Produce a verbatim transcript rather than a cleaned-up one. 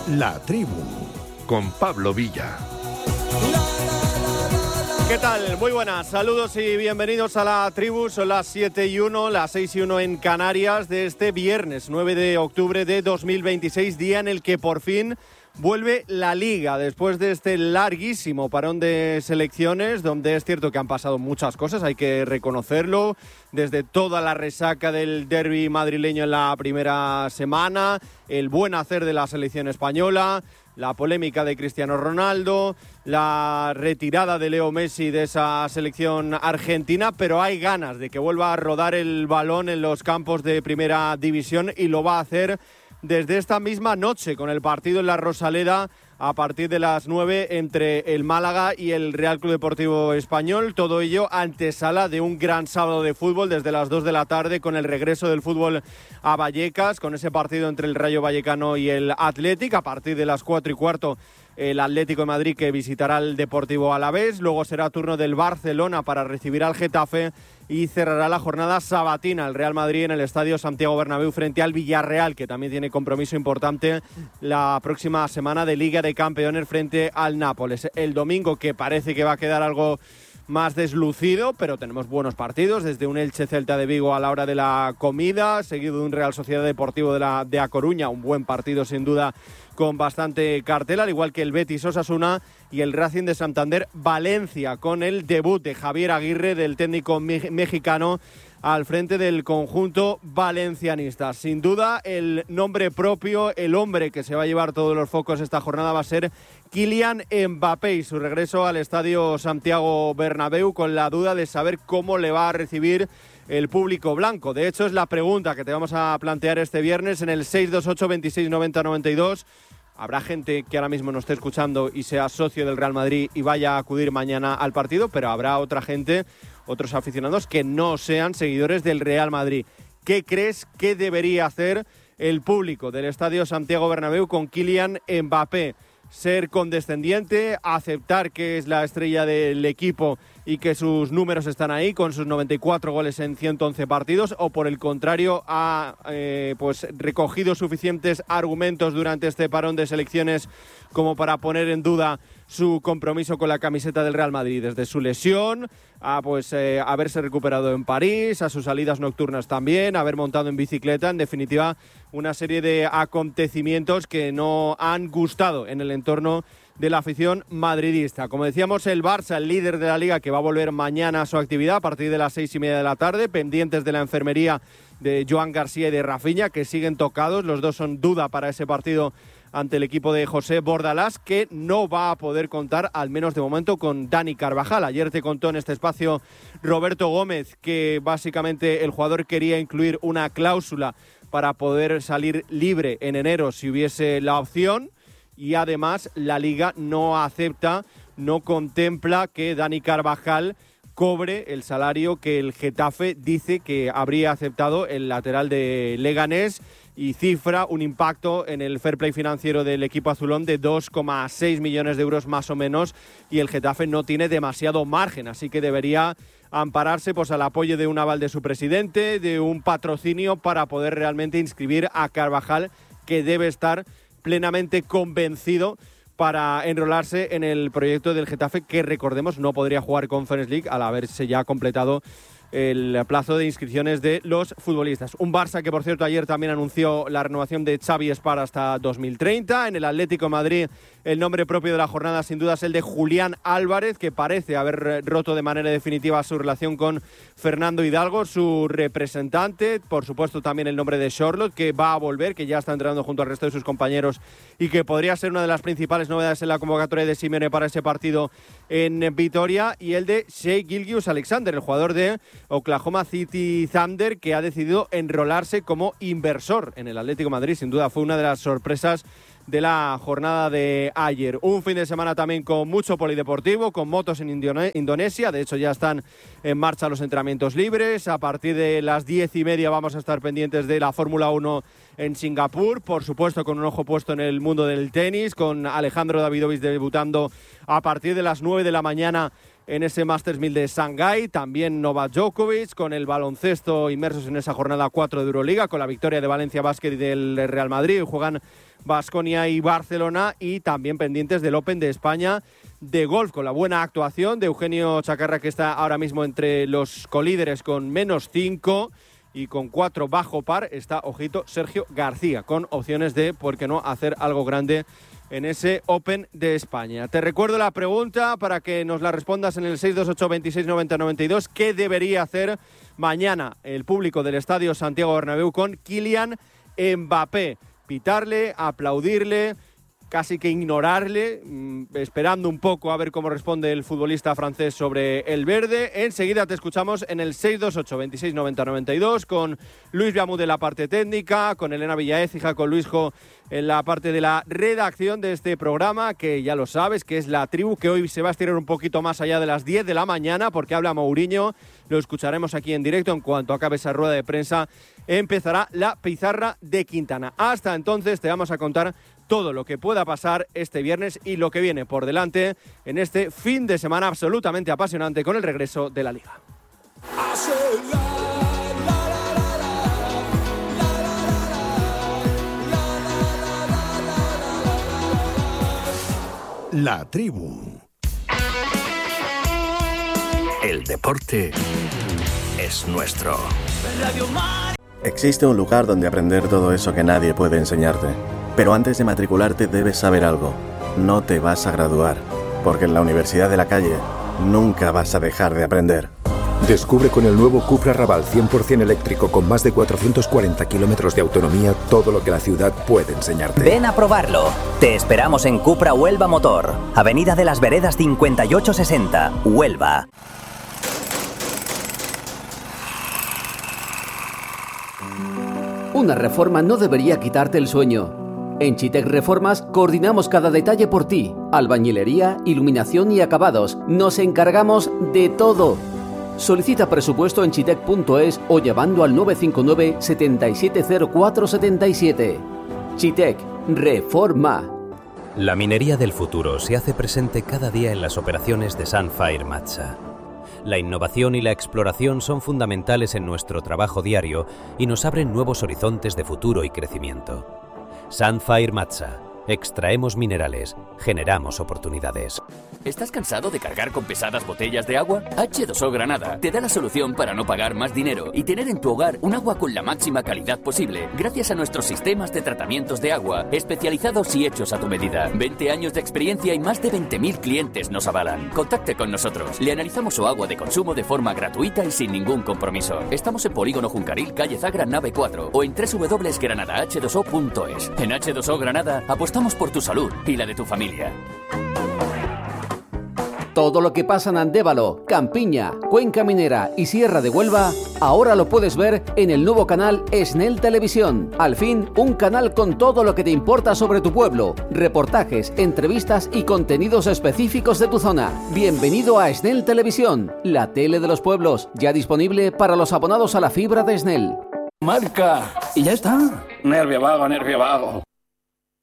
La Tribu, con Pablo Villa. ¿Qué tal? Muy buenas, saludos y bienvenidos a La Tribu. Son las siete y uno, las seis y uno en Canarias de este viernes nueve de octubre de dos mil veintiséis, día en el que por fin vuelve la Liga después de este larguísimo parón de selecciones, donde es cierto que han pasado muchas cosas, hay que reconocerlo, desde toda la resaca del derbi madrileño en la primera semana, el buen hacer de la selección española, la polémica de Cristiano Ronaldo, la retirada de Leo Messi de esa selección argentina, pero hay ganas de que vuelva a rodar el balón en los campos de primera división y lo va a hacer desde esta misma noche con el partido en la Rosaleda a partir de las nueve entre el Málaga y el Real Club Deportivo Español. Todo ello antesala de un gran sábado de fútbol desde las dos de la tarde con el regreso del fútbol a Vallecas, con ese partido entre el Rayo Vallecano y el Athletic. A partir de las cuatro y cuarto el Atlético de Madrid, que visitará el Deportivo Alavés. Luego será turno del Barcelona para recibir al Getafe y cerrará la jornada sabatina el Real Madrid en el Estadio Santiago Bernabéu frente al Villarreal, que también tiene compromiso importante la próxima semana de Liga de Campeones frente al Nápoles. El domingo, que parece que va a quedar algo más deslucido, pero tenemos buenos partidos, desde un Elche Celta de Vigo a la hora de la comida, seguido de un Real Sociedad Deportivo de, la, de A Coruña, un buen partido sin duda con bastante cartel, al igual que el Betis Osasuna y el Racing de Santander Valencia, con el debut de Javier Aguirre, del técnico me- mexicano, al frente del conjunto valencianista. Sin duda, el nombre propio, el hombre que se va a llevar todos los focos esta jornada va a ser Kylian Mbappé y su regreso al Estadio Santiago Bernabéu, con la duda de saber cómo le va a recibir el público blanco. De hecho, es la pregunta que te vamos a plantear este viernes en el seis dos ocho, veintiséis noventa noventa y dos. Habrá gente que ahora mismo nos esté escuchando y sea socio del Real Madrid y vaya a acudir mañana al partido, pero habrá otra gente, otros aficionados que no sean seguidores del Real Madrid. ¿Qué crees que debería hacer el público del Estadio Santiago Bernabéu con Kylian Mbappé? ¿Ser condescendiente, aceptar que es la estrella del equipo y que sus números están ahí con sus noventa y cuatro goles en ciento once partidos, o por el contrario ha eh, pues recogido suficientes argumentos durante este parón de selecciones como para poner en duda su compromiso con la camiseta del Real Madrid, desde su lesión a pues eh, haberse recuperado en París, a sus salidas nocturnas también, a haber montado en bicicleta, en definitiva una serie de acontecimientos que no han gustado en el entorno de la afición madridista. Como decíamos, el Barça, el líder de la Liga, que va a volver mañana a su actividad a partir de las seis y media de la tarde, pendientes de la enfermería de Joan García y de Rafinha, que siguen tocados. Los dos son duda para ese partido ante el equipo de José Bordalás, que no va a poder contar, al menos de momento, con Dani Carvajal. Ayer te contó en este espacio Roberto Gómez que básicamente el jugador quería incluir una cláusula para poder salir libre en enero si hubiese la opción, y además la Liga no acepta, no contempla que Dani Carvajal cobre el salario que el Getafe dice que habría aceptado el lateral de Leganés, y cifra un impacto en el fair play financiero del equipo azulón de dos coma seis millones de euros más o menos, y el Getafe no tiene demasiado margen, así que debería ampararse pues al apoyo de un aval de su presidente, de un patrocinio, para poder realmente inscribir a Carvajal, que debe estar plenamente convencido para enrolarse en el proyecto del Getafe, que recordemos no podría jugar Conference League al haberse ya completado el plazo de inscripciones de los futbolistas. Un Barça que, por cierto, ayer también anunció la renovación de Xavi Espar hasta dos mil treinta. En el Atlético de Madrid, el nombre propio de la jornada sin duda es el de Julián Álvarez, que parece haber roto de manera definitiva su relación con Fernando Hidalgo, su representante. Por supuesto, también el nombre de Charlotte, que va a volver, que ya está entrenando junto al resto de sus compañeros y que podría ser una de las principales novedades en la convocatoria de Simeone para ese partido en Vitoria. Y el de Shai Gilgeous-Alexander, el jugador de Oklahoma City Thunder, que ha decidido enrolarse como inversor en el Atlético de Madrid. Sin duda fue una de las sorpresas de la jornada de ayer. Un fin de semana también con mucho polideportivo, con motos en Indonesia. De hecho, ya están en marcha los entrenamientos libres. A partir de las diez y media vamos a estar pendientes de la Fórmula uno en Singapur. Por supuesto, con un ojo puesto en el mundo del tenis, con Alejandro Davidovich debutando a partir de las nueve de la mañana en ese Masters mil de Shanghái, también Novak Djokovic, con el baloncesto inmersos en esa jornada cuatro de Euroliga, con la victoria de Valencia Basket y del Real Madrid. Juegan Baskonia y Barcelona, y también pendientes del Open de España de golf, con la buena actuación de Eugenio Chacarra, que está ahora mismo entre los colíderes con menos cinco, y con cuatro bajo par está, ojito, Sergio García, con opciones de, ¿por qué no?, hacer algo grande en ese Open de España. Te recuerdo la pregunta para que nos la respondas en el seis dos ocho, veintiséis, noventa, noventa y dos. ¿Qué debería hacer mañana el público del Estadio Santiago Bernabéu con Kylian Mbappé? Pitarle, aplaudirle, casi que ignorarle, mmm, esperando un poco a ver cómo responde el futbolista francés sobre el verde. Enseguida te escuchamos en el seis dos ocho, veintiséis, noventa, noventa y dos, con Luis Biamud en la parte técnica, con Elena Villaécija, con Luisjo en la parte de la redacción de este programa, que ya lo sabes, que es La Tribu, que hoy se va a estirar un poquito más allá de las diez de la mañana, porque habla Mourinho. Lo escucharemos aquí en directo. En cuanto acabe esa rueda de prensa, empezará la pizarra de Quintana. Hasta entonces te vamos a contar todo lo que pueda pasar este viernes y lo que viene por delante en este fin de semana absolutamente apasionante con el regreso de la Liga. La Tribu. El deporte es nuestro. Existe un lugar donde aprender todo eso que nadie puede enseñarte. Pero antes de matricularte debes saber algo. No te vas a graduar, porque en la Universidad de la Calle nunca vas a dejar de aprender. Descubre con el nuevo Cupra Raval cien por ciento eléctrico con más de cuatrocientos cuarenta kilómetros de autonomía todo lo que la ciudad puede enseñarte. Ven a probarlo. Te esperamos en Cupra Huelva Motor, Avenida de las Veredas cincuenta y ocho sesenta, Huelva. Una reforma no debería quitarte el sueño. En Chitec Reformas coordinamos cada detalle por ti. Albañilería, iluminación y acabados. Nos encargamos de todo. Solicita presupuesto en chitec punto es o llamando al nueve cinco nueve, siete siete cero cuatro siete siete. Chitec Reforma. La minería del futuro se hace presente cada día en las operaciones de Sunfire Matsa. La innovación y la exploración son fundamentales en nuestro trabajo diario y nos abren nuevos horizontes de futuro y crecimiento. Sunfire Matsa. Extraemos minerales, generamos oportunidades. ¿Estás cansado de cargar con pesadas botellas de agua? hache dos o Granada te da la solución para no pagar más dinero y tener en tu hogar un agua con la máxima calidad posible, gracias a nuestros sistemas de tratamientos de agua especializados y hechos a tu medida. veinte años de experiencia y más de veinte mil clientes nos avalan. Contacte con nosotros. Le analizamos su agua de consumo de forma gratuita y sin ningún compromiso. Estamos en Polígono Juncaril, calle Zagra, nave cuatro, o en doble u doble u doble u punto granada hache dos o punto es. En hache dos o Granada apostamos por tu salud y la de tu familia. Todo lo que pasa en Andévalo, Campiña, Cuenca Minera y Sierra de Huelva, ahora lo puedes ver en el nuevo canal Esnel Televisión. Al fin, un canal con todo lo que te importa sobre tu pueblo. Reportajes, entrevistas y contenidos específicos de tu zona. Bienvenido a Esnel Televisión, la tele de los pueblos, ya disponible para los abonados a la fibra de Esnel. Marca. Y ya está. Nervio vago, nervio vago.